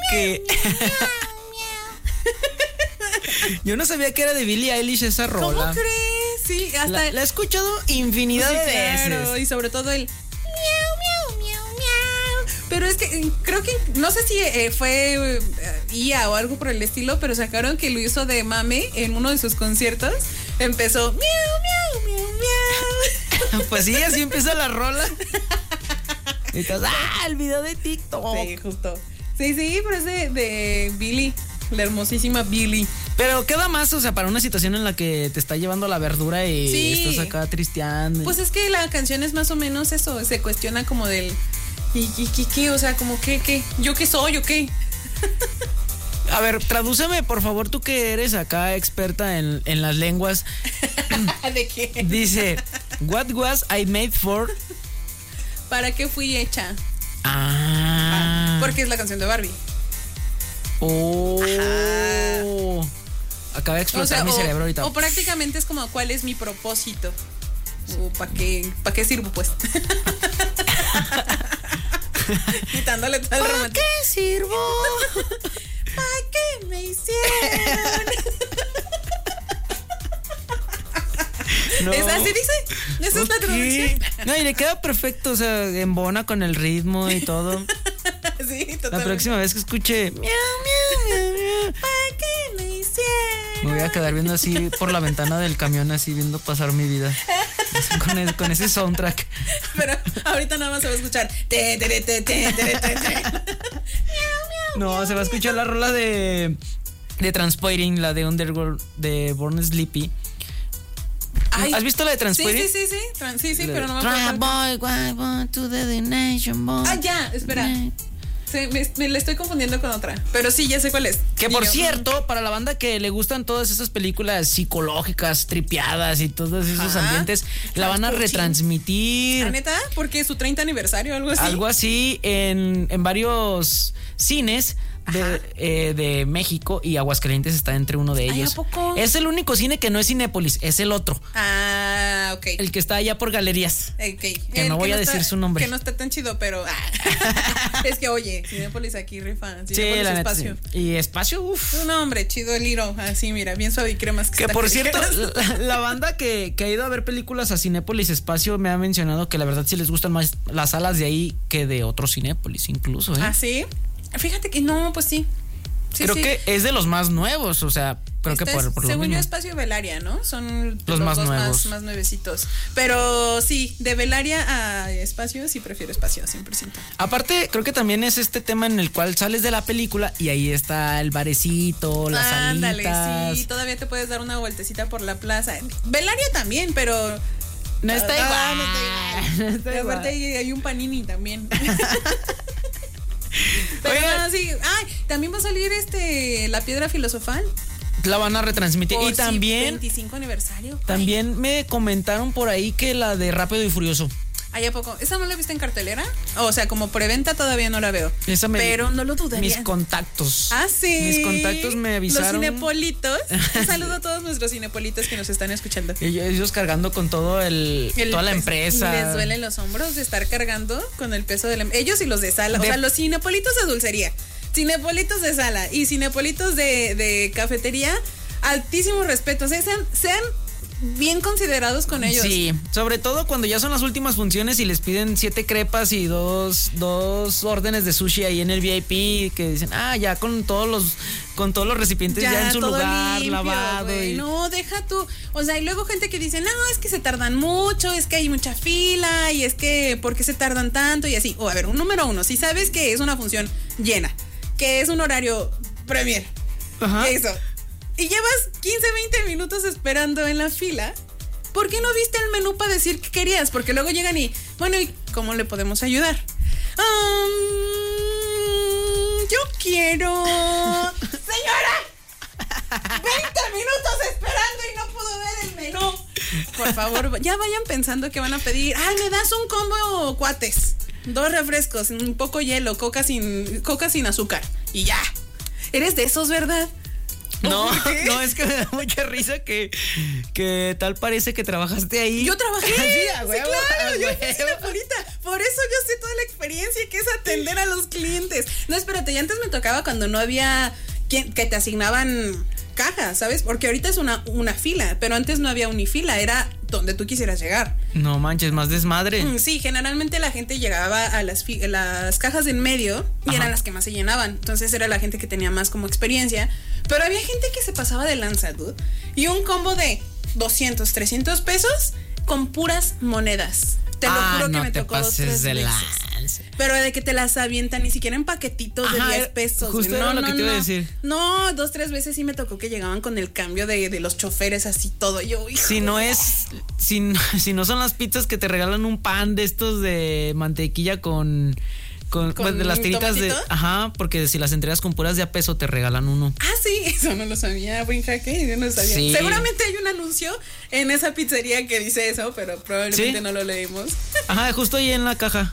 que... Yo no sabía que era de Billie Eilish esa rola. ¿Cómo crees? Sí, hasta... La he escuchado infinidad de claro, veces. y sobre todo el... Pero es que creo que, no sé si fue IA o algo por el estilo, pero sacaron que lo hizo de mame en uno de sus conciertos. Empezó miau, miau, miau, miau. Pues sí, así empieza la rola. Y estás, el video de TikTok. Sí, justo. Sí, pero es de Billie, la hermosísima Billie. Pero queda más, o sea, para una situación en la que te está llevando la verdura y estás acá tristeando. Pues es que la canción es más o menos eso, se cuestiona como del... ¿Y qué? O sea, como ¿qué? ¿Yo qué soy o qué? A ver, tradúceme, por favor, tú que eres acá experta en las lenguas. ¿De qué? Dice, what was I made for? ¿Para qué fui hecha? Porque es la canción de Barbie. Oh. Ajá. Acaba de explotar mi cerebro ahorita. O prácticamente es como, ¿cuál es mi propósito? O ¿para qué sirvo, pues? Quitándole todo el romance. ¿Para qué sirvo? ¿Para qué me hicieron? No. ¿Es así dice? ¿Esa es la traducción? No, y le queda perfecto, o sea, embona con el ritmo y todo. Sí, totalmente. La próxima vez que escuche miau, miau, miau, miau, ¿para qué me hicieron? me voy a quedar viendo así por la ventana del camión, así viendo pasar mi vida. Con ese soundtrack. Pero ahorita nada más se va a escuchar. No, se va a escuchar la rola de Transpiring, la de Underworld, de Born Sleepy. Ay, ¿Has visto la de Transpiring? Sí, pero no me acuerdo. Boy, to the nation, boy. Ya, espera. Sí, me la estoy confundiendo con otra. Pero sí, ya sé cuál es. Que por cierto, para la banda que le gustan todas esas películas psicológicas, tripeadas y todos esos ambientes, la van a retransmitir. ¿La neta? Porque es su 30 aniversario o algo así. Algo así en varios cines de México, y Aguascalientes está entre uno de ellos. ¿A poco? Es el único cine que no es Cinépolis, es el otro. Ok. El que está allá por Galerías. Okay. Que no voy a decir su nombre. Que no está tan chido, pero es que oye, Cinépolis aquí rifa. Sí, la Espacio. Neta, sí. Y Espacio, uff. No, hombre, chido el hilo. Así, mira, bien suave y cremas. Que por cierto, la banda que ha ido a ver películas a Cinépolis Espacio me ha mencionado que la verdad sí les gustan más las salas de ahí que de otros Cinépolis, incluso. ¿Ah, sí? Fíjate que no, pues sí. Creo que es de los más nuevos, o sea, creo que por lo según mismo. yo, Espacio y Belaria, ¿no? Son los más dos nuevos. más nuevecitos. Pero sí, de Belaria a Espacio, sí prefiero Espacio, 100%. Aparte, creo que también es este tema en el cual sales de la película y ahí está el barecito, las salitas. Ándale, sí, todavía te puedes dar una vueltecita por la plaza. Belaria también, pero... No está igual. No está igual. Y aparte hay un panini también. Pero no, sí. También va a salir La Piedra Filosofal. La van a retransmitir. Por Y también 25 aniversario. También me comentaron por ahí que la de Rápido y Furioso. ¿A poco? ¿Esa no la viste en cartelera? O sea, como preventa todavía no la veo. Pero no lo dudaría. Mis contactos. Sí. Mis contactos me avisaron. Los cinepolitos. Un saludo a todos nuestros cinepolitos que nos están escuchando. Ellos cargando con todo toda la empresa. Les duelen los hombros de estar cargando con el peso de la... Ellos y los de sala. O sea, los cinepolitos de dulcería, cinepolitos de sala y cinepolitos de cafetería. Altísimo respeto. O sea, sean bien considerados con ellos. Sí, sobre todo cuando ya son las últimas funciones y les piden 7 crepas y dos órdenes de sushi ahí en el VIP, que dicen, ya con todos los recipientes ya en su lugar, limpio, lavado. No, deja tú. O sea, y luego gente que dice, no, es que se tardan mucho, es que hay mucha fila, y es que, ¿por qué se tardan tanto? Y así. A ver, número 1, si sabes que es una función llena, que es un horario premier, eso, y llevas 15, 20 minutos esperando en la fila, ¿por qué no viste el menú para decir qué querías? Porque luego llegan y, bueno, ¿y cómo le podemos ayudar? Yo quiero... Señora, 20 minutos esperando y no puedo ver el menú. Por favor, ya vayan pensando que van a pedir. Me das un combo cuates, 2 refrescos, un poco hielo, coca sin azúcar y ya. Eres de esos, ¿verdad? No, es que me da mucha risa que tal parece que trabajaste ahí. Yo trabajé. Sí, claro, yo fui cinepolita. Por eso yo sé toda la experiencia experiencia que es atender a los clientes. No, espérate, ya antes me tocaba cuando no había que te asignaban caja, ¿sabes? Porque ahorita es una fila, pero antes no había unifila, era donde tú quisieras llegar. No manches, más desmadre. Sí, generalmente la gente llegaba a las cajas de en medio y eran las que más se llenaban. Entonces era la gente que tenía más como experiencia. Pero había gente que se pasaba de lanza, dude. Y un combo de 200, 300 pesos con puras monedas. Te lo juro que me tocó 2, 3 veces. Pero de que te las avientan ni siquiera en paquetitos de 10 pesos. Justo era lo que te iba a decir. No, 2, 3 veces sí me tocó que llegaban con el cambio de los choferes así todo. Yo, hijo. Si no son las pizzas que te regalan un pan de estos de mantequilla con de las tiritas de... Ajá, porque si las entregas con puras de a peso te regalan uno. Ah, sí, eso no lo sabía, buen jaque, yo no sabía. Sí. Seguramente hay un anuncio en esa pizzería que dice eso, pero probablemente no lo leímos. Ajá, justo ahí en la caja.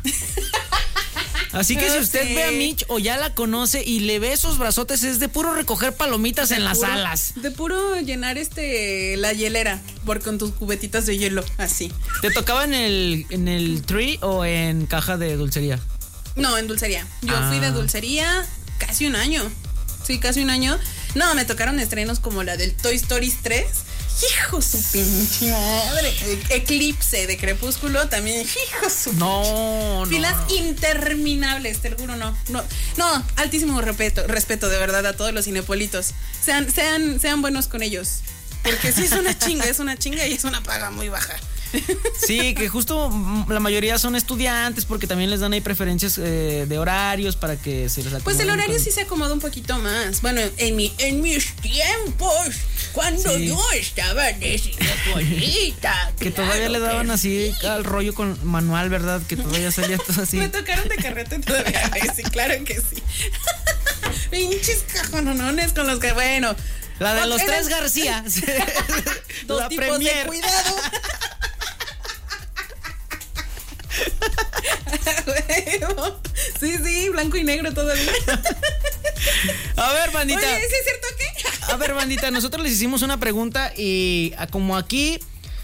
Así que si usted ve a Mitch o ya la conoce y le ve esos brazotes, es de puro recoger palomitas en las alas. De puro llenar la hielera con tus cubetitas de hielo, así. ¿Te tocaba en el tree o en caja de dulcería? No, en dulcería. Yo fui de dulcería casi un año. Sí, casi un año. No, me tocaron estrenos como la del Toy Story 3. Hijo su pinche madre. Eclipse de Crepúsculo también. Hijo su No. Filas interminables, te lo juro, no, altísimo respeto de verdad a todos los cinepolitos. Sean buenos con ellos. Porque sí es una chinga y es una paga muy baja. Sí, que justo la mayoría son estudiantes porque también les dan ahí preferencias de horarios para que se les acomode. Pues el horario sí se acomoda un poquito más. Bueno, en mis tiempos, cuando yo estaba de cinepolita. Que todavía le daban así al rollo con manual, ¿verdad? Que todavía salía todo así. Me tocaron de carrete todavía, sí, claro que sí. Pinches cajonones con los que, bueno. La de los tres García. Dos la tipos premier. De cuidado. Sí, blanco y negro todavía. A ver, bandita. Oye, ¿sí es cierto qué? A ver, bandita, nosotros les hicimos una pregunta y como aquí,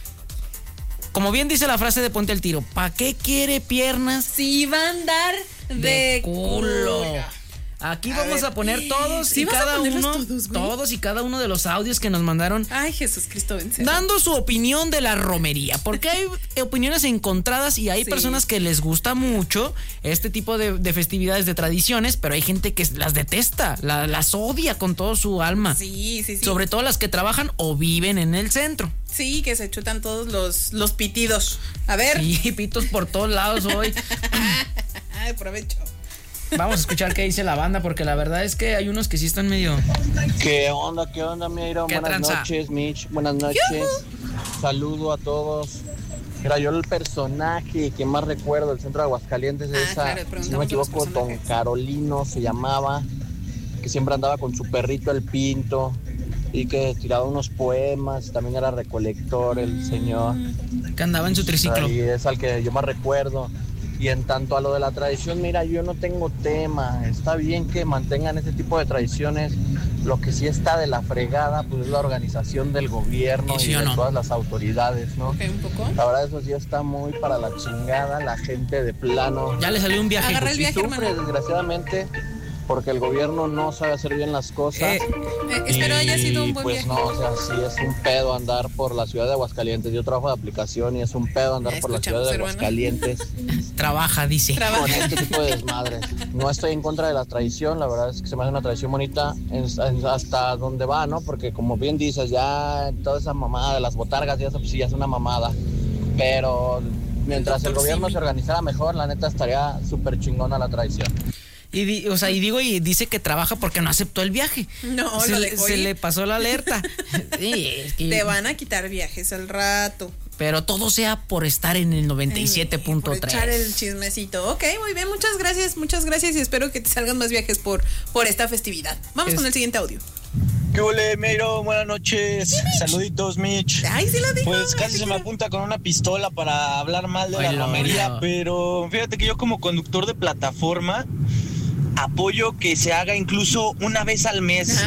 como bien dice la frase de Ponte al Tiro, ¿para qué quiere piernas? Si va a andar de culo. Aquí vamos a poner todos y cada uno, todos y cada uno de los audios que nos mandaron. Ay, Jesús Cristo vencedor. Dando su opinión de la romería, porque hay opiniones encontradas y hay personas que les gusta mucho este tipo de festividades, de tradiciones, pero hay gente que las detesta, las odia con todo su alma. Sí. Sobre todo las que trabajan o viven en el centro. Sí, que se chutan todos los pitidos. A ver. Sí, pitos por todos lados hoy. Ay, provecho. Vamos a escuchar qué dice la banda, porque la verdad es que hay unos que sí están medio... ¿Qué onda, Miro? Buenas noches, Mitch. Buenas noches. Saludo a todos. Mira, yo el personaje que más recuerdo del centro de Aguascalientes es si no me equivoco, Don Carolino se llamaba, que siempre andaba con su perrito el Pinto y que tiraba unos poemas, también era recolector el señor. Que andaba en su triciclo. Y es al que yo más recuerdo. Y en tanto a lo de la tradición, mira, yo no tengo tema. Está bien que mantengan este tipo de tradiciones. Lo que sí está de la fregada, pues es la organización del gobierno y de todas las autoridades, ¿no? Okay, un poco. La verdad, eso sí está muy para la chingada. La gente de plano. Ya le salió un viaje. Agarra el viaje, sufre, hermano. Desgraciadamente, porque el gobierno no sabe hacer bien las cosas. Espero haya sido un buen pues viaje. no, o sea, sí es un pedo andar por la ciudad de Aguascalientes. Yo trabajo de aplicación y es un pedo andar por la ciudad de Aguascalientes. Trabaja, dice. Con este tipo de desmadres. No estoy en contra de la tradición, la verdad es que se me hace una tradición bonita hasta donde va, ¿no? Porque como bien dices, ya toda esa mamada de las botargas y eso, pues sí, ya es una mamada. Pero mientras el gobierno se organizara mejor, la neta estaría súper chingona la tradición. Y dice que trabaja porque no aceptó el viaje. No, se le pasó la alerta. Sí, es que... Te van a quitar viajes al rato. Pero todo sea por estar en el 97.3. Por echar el chismecito. Ok, muy bien, muchas gracias y espero que te salgan más viajes por esta festividad. Vamos con el siguiente audio. ¿Qué ole, Meiro? Buenas noches. Sí, Saluditos, Mitch. Ay, sí lo digo. Pues casi se me apunta con una pistola para hablar mal de la romería, pero fíjate que yo como conductor de plataforma apoyo que se haga incluso una vez al mes.